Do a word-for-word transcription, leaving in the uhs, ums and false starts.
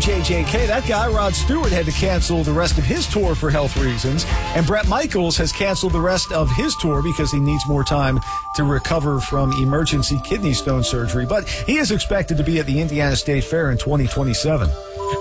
J J K, that guy, Rod Stewart, had to cancel the rest of his tour for health reasons. And Bret Michaels has canceled the rest of his tour because he needs more time to recover from emergency kidney stone surgery. But he is expected to be at the Indiana State Fair in twenty twenty-seven.